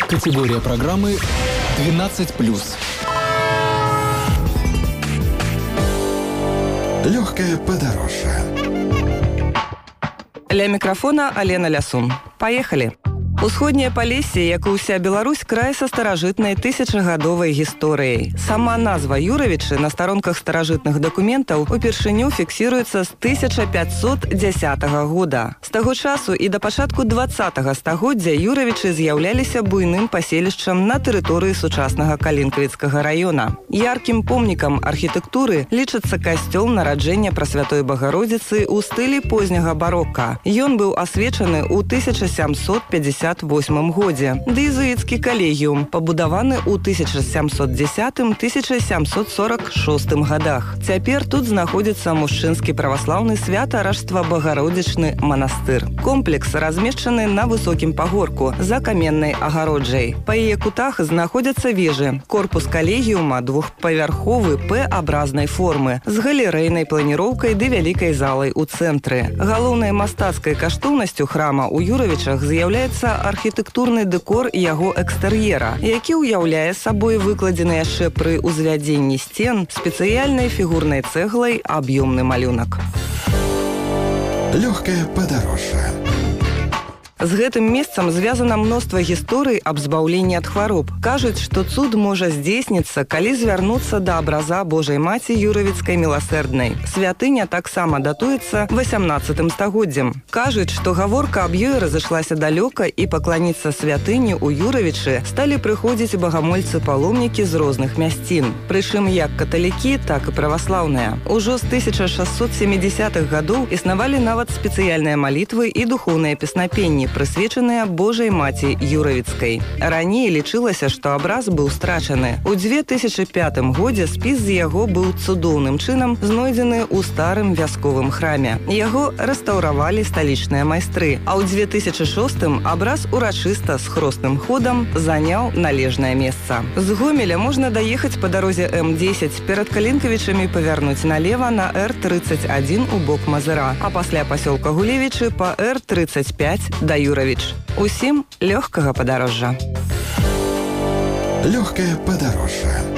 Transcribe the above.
Категория программы 12+. Легкое подорожье. Ля микрофона Алена Лясун. Поехали! Усходняе Палессе, як і ўся Беларусь, край са старажытнай тысячагадовай гісторыяй. Сама назва Юравічы на старонках старажытных дакументаў упершыню фіксіруецца з 1510 года. З таго часу і да пачатку 20-го стагоддзя Юравічы з'яўляліся буйным паселішчам на тэрыторыі сучаснага Калінкавіцкага раёна. Яркім помнікам архітэктуры лічыцца касцёл нараджэння Прасвятой Багародзіцы ў стылі позняга барока. Ён быў асвечаны ў 1758 годзе. Дэзуіцкі калегіум, пабудаваны ў 1710-1746 годах. Цяпер тут знаходзіцца мужчынскі праваслаўны свята-ражства Багародзічны манастыр. Комплекс размешчаны на высокім пагорку за каменнай агароджай. Па яе кутах знаходзяцца вежы. Корпус калегіума двухпавярховы П-абразнай формы з галерэйнай планіроўкай ды вялікай залай у цэнтры. Галоўнай мастацкай каштоўнасцю храма ў Юравічах з'яўляецца архітэктурны дэкор яго экстэр'ера, які ўяўляе сабой выкладзены яшчэ пры ўзвядзенні сцен спецыяльнай фігурнай цэглай аб'ёмны малюнак. Легкое подорожье. З гэтым месцам звязана мноства гісторый аб збаўленні ад хвароб. Кажуць, што цуд можа здзейсніцца, калі звярнуцца да абраза Божай Маці Юравіцкай міласэрднай. Святыня таксама датуецца 18 стагоддзем. Кажуць, што гаворка аб ёй разышлася далёка і пакланіцца святыні ў Юравічы сталі прыходзіць багамольцы-паломнікі з розных мясцін. Прычым як каталікі, так і праваслаўныя. Ужо з 1670-х гадоў існавалі нават спецыяльныя малітвы і духоўныя песнапенні, прысвечаныя Божай Маці Юравіцкай. Раней лічылася, што абраз быў страчаны. У 2005 годзе спіс з яго быў цудоўным чынам знойдзены ў старым вясковым храме. Яго рэстаўравалі сталічныя майстры, а ў 2006 абраз урачыста з хросным ходам заняў належнае месца. З Гомеля можна даехаць па дарозе М10, перад Калінкавічамі павярнуць налева на Р-31 у бок Мазыра, а пасля пасёлка Гулевічы па Р-35 да Юравіч. Усім лёгкага падарожжа. Легкое подорожье.